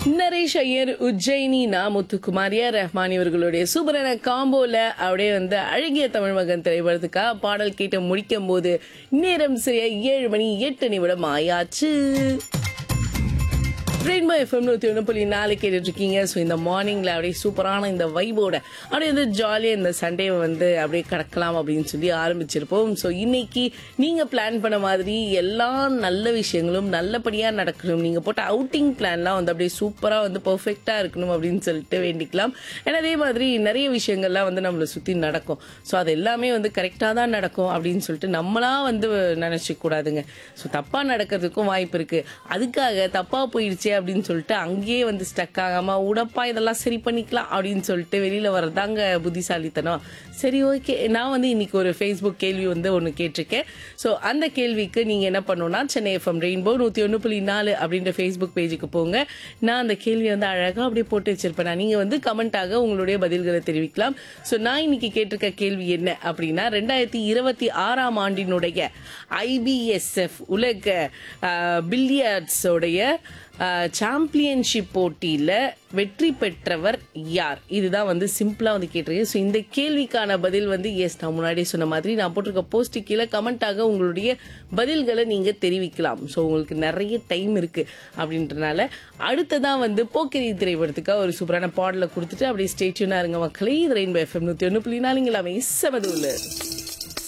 நரேஷ் ஐயர், உஜ்ஜயினி நா. முத்துக்குமார், ஏ ரஹ்மான் இவர்களுடைய சூப்பரான காம்போல அப்படியே வந்து அழகிய தமிழ் மகன் திரைப்படத்துக்காக பாடல் கேட்டு முடிக்கும் போது நேரம் சரியா 7:08 ஆயாச்சு. ரெயின்போ எஃப்எம் 101.4 கேட்டுட்டு இருக்கீங்க. ஸோ இந்த மார்னிங்ல அப்படியே சூப்பரான இந்த வைபோட அப்படியே வந்து ஜாலியாக இந்த சண்டேவை வந்து அப்படியே கடக்கலாம் அப்படின்னு சொல்லி ஆரம்பிச்சிருப்போம். ஸோ இன்னைக்கு நீங்க பிளான் பண்ண மாதிரி எல்லா நல்ல விஷயங்களும் நல்லபடியாக நடக்கணும். நீங்க போட்ட அவுட்டிங் பிளான்லாம் வந்து அப்படியே சூப்பராக வந்து பெர்ஃபெக்டா இருக்கணும் அப்படின்னு சொல்லிட்டு வேண்டிக்கலாம். ஏன்னா அதே மாதிரி நிறைய விஷயங்கள்லாம் வந்து நம்மளை சுற்றி நடக்கும். ஸோ அது எல்லாமே வந்து கரெக்டாக தான் நடக்கும் அப்படின்னு சொல்லிட்டு நம்மளா வந்து நினைச்சிக்க கூடாதுங்க. ஸோ தப்பா நடக்கிறதுக்கும் வாய்ப்பு இருக்கு. அதுக்காக தப்பா போயிடுச்சு அப்படின்னு சொல்லிட்டு அங்கேயே வந்து ஸ்டக் ஆகாம உடப்பா இதெல்லாம் சரி பண்ணிக்கலாம் அப்படின்னு சொல்லிட்டு வெளியில வரதாங்க புத்திசாலித்தனம். சரி, ஓகே. நான் வந்து இன்னைக்கு ஒரு ஃபேஸ்புக் கேள்வி வந்து ஒன்று கேட்டிருக்கேன். ஸோ அந்த கேள்விக்கு நீங்க என்ன பண்ணணும்னா சென்னை எஃப்எம் ரெயின்போ 101.4 அப்படின்ற ஃபேஸ்புக் பேஜுக்கு போங்க. நான் அந்த கேள்வியை வந்து அழகா அப்படியே போட்டு வச்சிருப்பேன். நீங்க வந்து கமெண்டாக உங்களுடைய பதில்களை தெரிவிக்கலாம். ஸோ நான் இன்னைக்கு கேட்டிருக்க கேள்வி என்ன அப்படின்னா 2026 ஆண்டினுடைய IBSF உலக பில்லியர்ட்ஸோடைய சாம்பியன்ஷிப் போட்டியில வெற்றி பெற்றவர் யார்? இதுதான் வந்து சிம்பிளா வந்து கேட்டிருக்கேன். ஸோ இந்த கேள்விக்கான பதில் வந்து எஸ், நான் முன்னாடியே சொன்ன மாதிரி நான் போட்டிருக்க போஸ்ட் கீழே கமெண்டாக உங்களுடைய பதில்களை நீங்க தெரிவிக்கலாம். ஸோ உங்களுக்கு நிறைய டைம் இருக்கு அப்படின்றனால அடுத்ததான் வந்து போக்கிரி திரைப்படத்துக்காக ஒரு சூப்பரான பாடலை கொடுத்துட்டு அப்படியே ஸ்டே டியூனா இருங்க மக்களே. இது ரெயின்போ எஃப்எம் 101.4 எல்லாமே செமதுள்ள.